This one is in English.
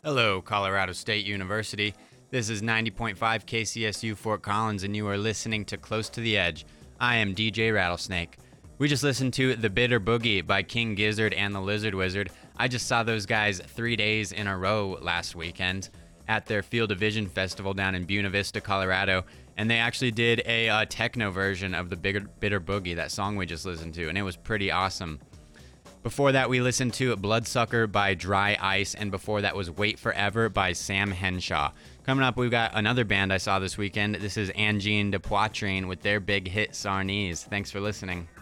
Hello, Colorado State University. This is 90.5 KCSU Fort Collins, and you are listening to Close to the Edge. I am DJ Rattlesnake. We just listened to The Bitter Boogie by King Gizzard and the Lizard Wizard. I just saw those guys 3 days in a row last weekend at their Field of Vision Festival down in Buena Vista, Colorado, and they actually did a techno version of The Bitter Boogie, that song we just listened to, and it was pretty awesome. Before that, we listened to Bloodsucker by Dry Ice, and before that was Wait Forever by Sam Henshaw. Coming up, we've got another band I saw this weekend. This is Angine de Poitrine with their big hit Sarnese. Thanks for listening.